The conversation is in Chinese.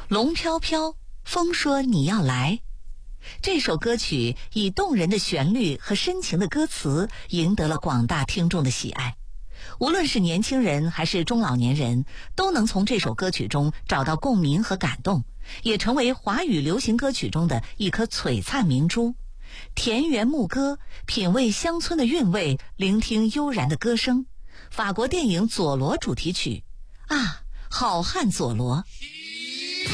龙飘飘，风说你要来。这首歌曲以动人的旋律和深情的歌词赢得了广大听众的喜爱，无论是年轻人还是中老年人，都能从这首歌曲中找到共鸣和感动，也成为华语流行歌曲中的一颗璀璨明珠。田园牧歌，品味乡村的韵味，聆听悠然的歌声。法国电影《佐罗》主题曲啊，好汉佐罗。